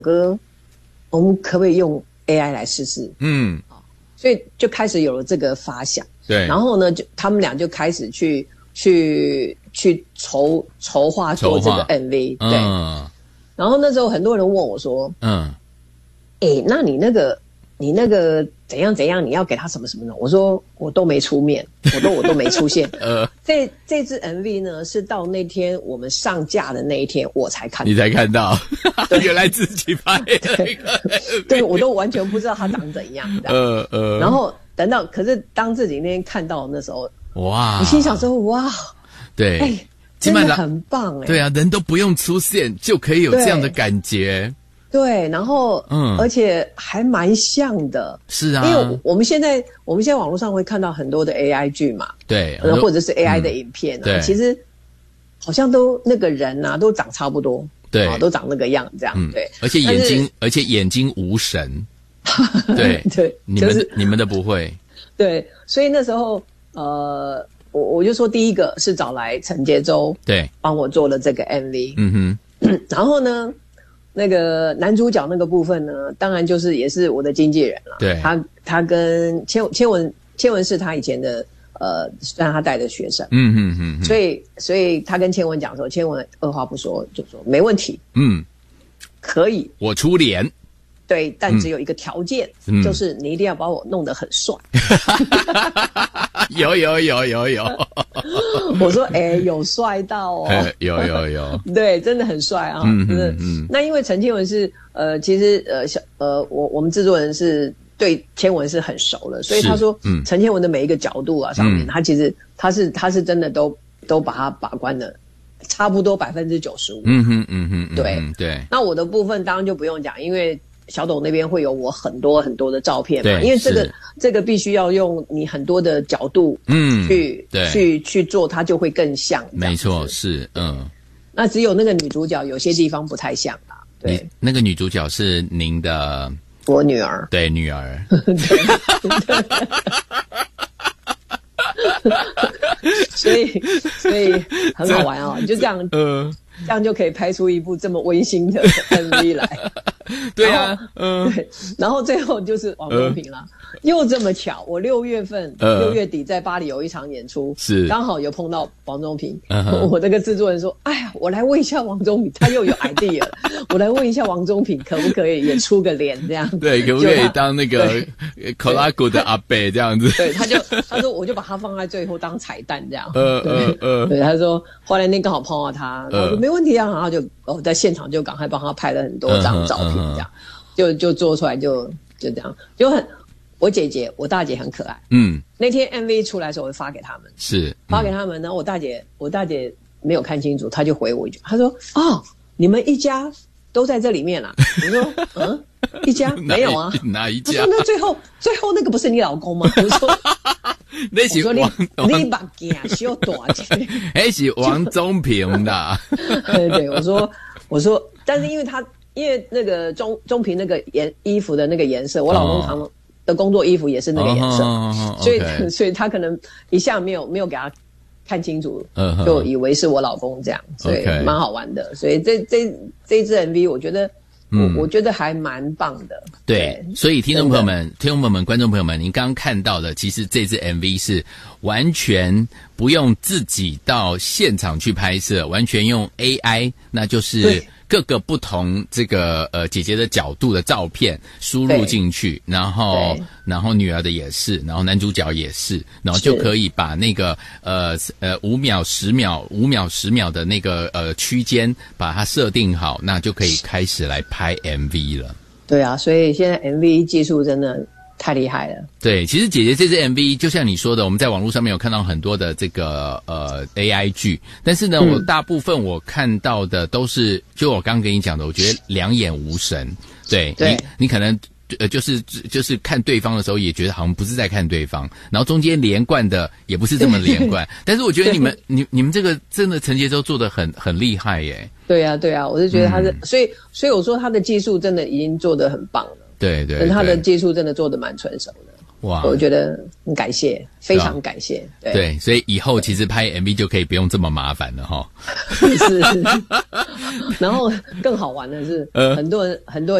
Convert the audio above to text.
歌，我们可不可以用 AI 来试试？所以就开始有了这个发想。 对， 然后呢，他们俩就开始去筹划做这个 MV。对，然后那时候很多人问我说，那你那个怎样，你要给他什么什么的？我说我都没出面，我都没出现。这支 MV 呢，是到那天我们上架的那一天我才看到。 你才看到，原来自己拍的。 对，我都完全不知道他长怎样。然后可是当自己那天看到的那时候， 哇！ 你心想说，哇， 对， 真的很棒对啊，人都不用出现就可以有这样的感觉。 对，然后而且还蛮像的。是啊，因为我们现在网络上会看到很多的 AI 剧嘛， 对， 或者是 AI 的影片啊，其实好像都那个人啊都长差不多，对，都长那个样这样，对， 而且眼睛无神，对对， 你们的不会， 对，所以那时候我就说第一个是找来陈杰州，对，帮我做了这个 MV，然后呢。那个男主角那个部分呢，当然就是也是我的经纪人了。对，他跟千文是他以前的让他带的学生。所以他跟千文讲说，千文二话不说就说没问题。可以， 我出脸。 对，但只有一个条件，就是你一定要把我弄得很帅。 有。 我说，有帅到哦。 有。 对，真的很帅啊。那因为陈千文是其实我们制作人是对千文是很熟的，所以他说，陈千文的每一个角度啊上面，他其实他是真的都把他把关的差不多95%。对。那我的部分当然就不用讲，因为小董那边会有我很多很多的照片嘛，因为这个必须要用你很多的角度去做，它就会更像。没错，是那只有那个女主角有些地方不太像啦。对， 那个女主角是您的我女儿， 对，女儿。 所以很好玩哦，就这样这样就可以拍出一部这么温馨的 MV 来。对啊，对，然后最后就是王中平了，又这么巧，我6月底在巴黎有一场演出，是刚好有碰到王中平。我这个制作人说：“哎呀，我来问一下王中平，他又有 idea 了，我来问一下王中平可不可以也出个脸这样？ 对，可不可以当那个 Kolagu 的阿伯这样子？” 对，他说我就把他放在最后当彩蛋这样。对，他说后来那刚好碰到他，我说没问题啊，然后就在现场就赶快帮他拍了很多张照片。这样，就做出来就这样，就很。我大姐很可爱。那天 MV 出来的时候，我就发给他们，发给他们。然后我大姐没有看清楚，她就回我一句，她说：“哦，你们一家都在这里面啦。”我说：“一家没有啊， 哪一家？” 她说：“那最后那个不是你老公吗？”我说：“ 那是你目镜小大只， 那是王中平的。” 对，我说，但是因为那个中平那个衣服的那个颜色，我老公常的工作衣服也是那个颜色，所以他可能一下没有给他看清楚，就以为是我老公这样，所以蛮好玩的。所以这支 MV 我觉得。我觉得还蛮棒的。 对，所以听众朋友们、观众朋友们，您刚刚看到的，其实这支 MV 是完全不用自己到现场去拍摄，完全用 AI， 那就是各个不同这个姐姐的角度的照片输入进去，然后女儿的也是，然后男主角也是，然后就可以把那个5秒10秒的那个区间把它设定好，那就可以开始来拍 MV 了。对啊，所以现在 MV 技术真的太厉害了。 对，其实姐姐这支 MV 就像你说的，我们在网络上面有看到很多的这个AI 剧，但是呢，我大部分我看到的都是就我刚刚跟你讲的，我觉得两眼无神。对，你可能就是看对方的时候也觉得好像不是在看对方，然后中间连贯的也不是这么连贯。但是我觉得你们这个真的陈杰州做得很厉害耶。 对啊，我是觉得他是，所以我说他的技术真的已经做得很棒了。对，他的技术真的做得蛮成熟的。 哇， 我觉得很感谢，非常感谢。 对，所以以后其实拍 MV 就可以不用这么麻烦了哈。 是，然后更好玩的是，很多人